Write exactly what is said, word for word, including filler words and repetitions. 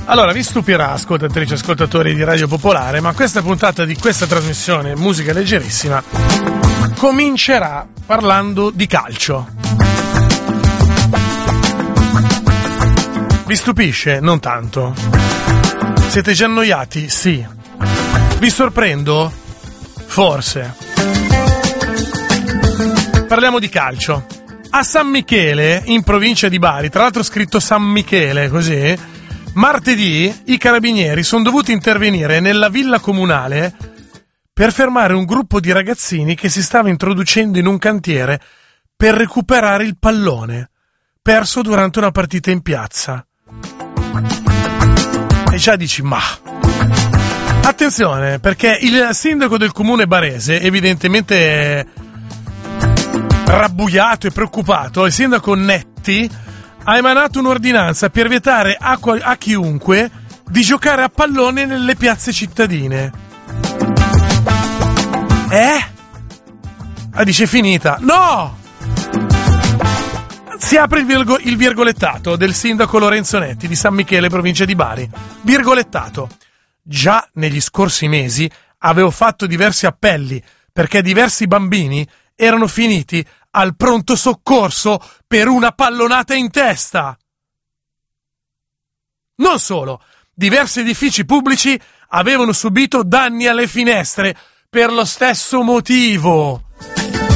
Allora, vi stupirà, ascoltatrici e ascoltatori di Radio Popolare, ma questa puntata di questa trasmissione Musica Leggerissima comincerà parlando di calcio. Vi stupisce? Non tanto. Siete già annoiati? Sì. Vi sorprendo? Forse. Parliamo di calcio. A San Michele, in provincia di Bari, tra l'altro scritto San Michele, così, martedì i carabinieri sono dovuti intervenire nella villa comunale per fermare un gruppo di ragazzini che si stava introducendo in un cantiere per recuperare il pallone perso durante una partita in piazza. E già dici, ma... Attenzione, perché il sindaco del comune barese, evidentemente è rabbuiato e preoccupato, il sindaco Netti, ha emanato un'ordinanza per vietare a, a chiunque di giocare a pallone nelle piazze cittadine. Eh? Ah, dice finita. No! Si apre il, virgo, il virgolettato del sindaco Lorenzo Netti di San Michele, provincia di Bari. Virgolettato. Già negli scorsi mesi avevo fatto diversi appelli perché diversi bambini erano finiti al pronto soccorso per una pallonata in testa. Non solo, diversi edifici pubblici avevano subito danni alle finestre per lo stesso motivo.